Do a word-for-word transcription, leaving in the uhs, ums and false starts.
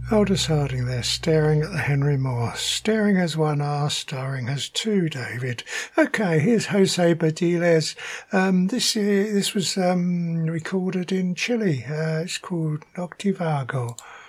Aldous Harding there, staring at the Henry Moore. Staring as one are, starring as two, David. Okay, here's Jose Badiles. Um, this uh, this was um, recorded in Chile. Uh, it's called Noctivago.